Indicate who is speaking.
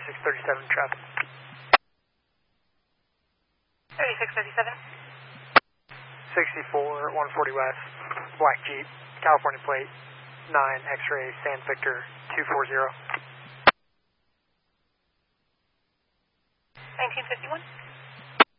Speaker 1: 3637 traffic.
Speaker 2: 3637.
Speaker 1: 64 140 West, Black Jeep, California plate, 9 X-ray, San Victor 240.
Speaker 2: 1951.